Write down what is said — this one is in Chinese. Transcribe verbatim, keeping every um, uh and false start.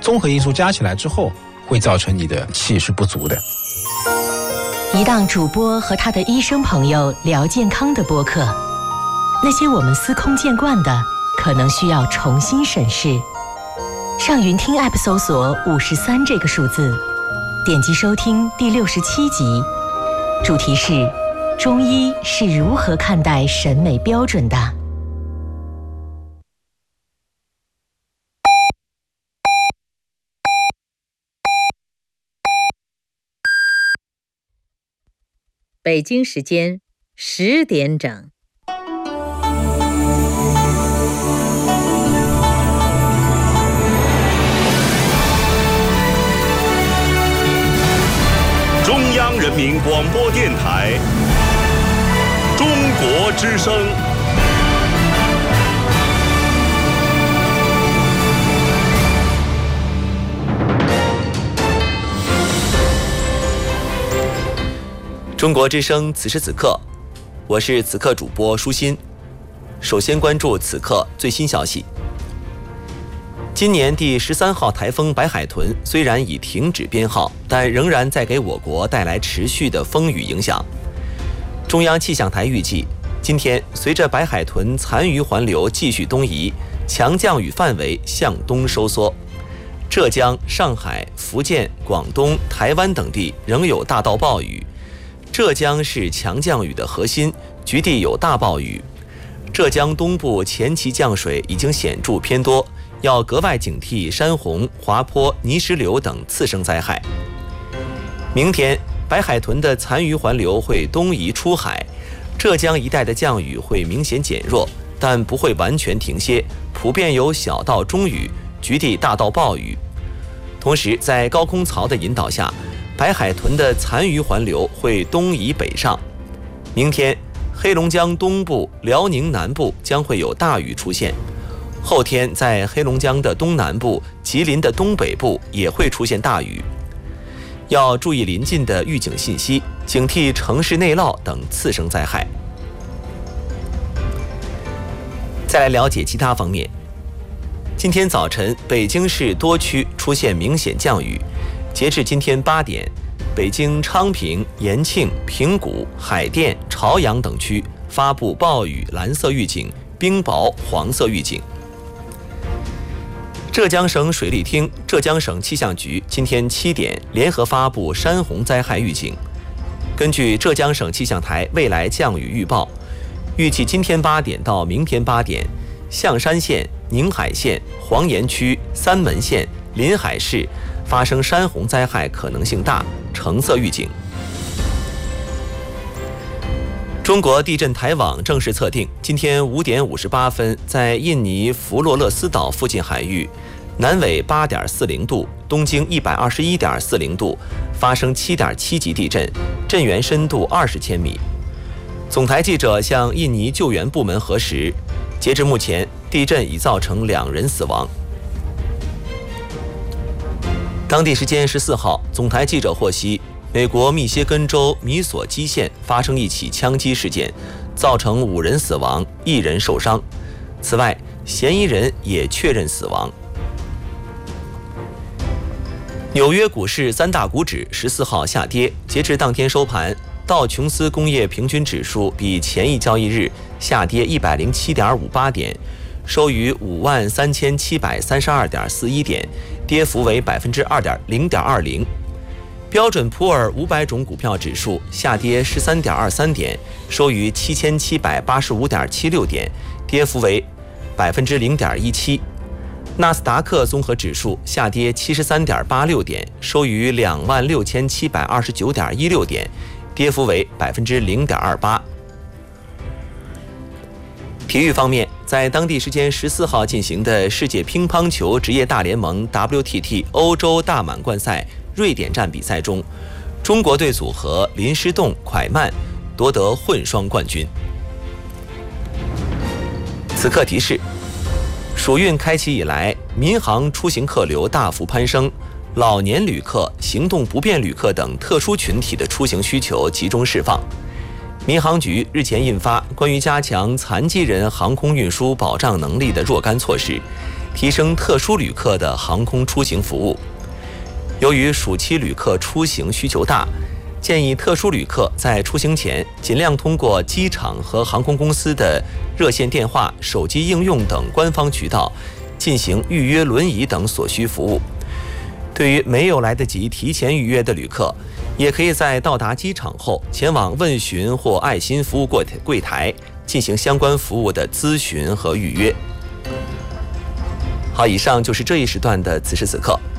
综合因素加起来之后，会造成你的气是不足的。 一档主播和他的医生朋友聊健康的播客，那些我们司空见惯的，可能需要重新审视。上云听 App 搜索五十三这个数字，点击收听第六十七集，主题是中医是如何看待审美标准的。 北京时间十点整。 中央人民广播电台中国之声。 中国之声，此时此刻，我是此刻主播舒心。首先关注此刻最新消息。今年第十三号台风白海豚虽然已停止编号，但仍然在给我国带来持续的风雨影响。中央气象台预计，今天随着白海豚残余环流继续东移，强降雨范围向东收缩，浙江、上海、福建、广东、台湾等地仍有大到暴雨。浙江是强降雨的核心，局地有大暴雨。浙江东部前期降水已经显著偏多，要格外警惕山洪、滑坡、泥石流等次生灾害。明天，白海豚的残余环流会东移出海，浙江一带的降雨会明显减弱，但不会完全停歇，普遍有小到中雨，局地大到暴雨。同时，在高空槽的引导下，白海豚的残余环流会东移北上。明天，黑龙江东部、辽宁南部将会有大雨出现。后天，在黑龙江的东南部、吉林的东北部也会出现大雨，要注意临近的预警信息，警惕城市内涝等次生灾害。再来了解其他方面。今天早晨，北京市多区出现明显降雨。截至今天八点，北京昌平、延庆、平谷、海淀、朝阳等区发布暴雨蓝色预警、冰雹黄色预警。浙江省水利厅、浙江省气象局今天七点联合发布山洪灾害预警。根据浙江省气象台未来降雨预报，预计今天八点到明天八点，象山县、宁海县、黄岩区、三门县、临海市发生山洪灾害可能性大，橙色预警。中国地震台网正式测定，今天五点五十八分，在印尼弗洛勒斯岛附近海域，南纬八点四零度，东经一百二十一点四零度，发生七点七级地震，震源深度二十千米。总台记者向印尼救援部门核实，截至目前，地震已造成两人死亡。当地时间十四号，总台记者获悉，美国密歇根州米索基县发生一起枪击事件，造成五人死亡，一人受伤。此外，嫌疑人也确认死亡。纽约股市三大股指十四号下跌，截至当天收盘，道琼斯工业平均指数比前一交易日下跌一百零七点五八点，收于五万三千七百三十二点四一点，跌幅为百分之二点零点二零。标准普尔五百种股票指数下跌十三点二三点，收于七千七百八十五点七六点，跌幅为百分之零点一七。纳斯达克综合指数下跌七十三点八六点，收于两万六千七百二十九点一六点，跌幅为百分之零点二八。体育方面，在当地时间十四号进行的世界乒乓球职业大联盟 W T T 欧洲大满贯赛瑞典站比赛中，中国队组合林诗栋、蒯曼夺得混双冠军。此刻提示：暑运开启以来，民航出行客流大幅攀升，老年旅客、行动不便旅客等特殊群体的出行需求集中释放。民航局日前印发关于加强残疾人航空运输保障能力的若干措施， 提升特殊旅客的航空出行服务。由于暑期旅客出行需求大，建议特殊旅客在出行前尽量通过机场和航空公司的热线电话、手机应用等官方渠道进行预约轮椅等所需服务。对于没有来得及提前预约的旅客，也可以在到达机场后前往问询或爱心服务柜台进行相关服务的咨询和预约。好，以上就是这一时段的此时此刻。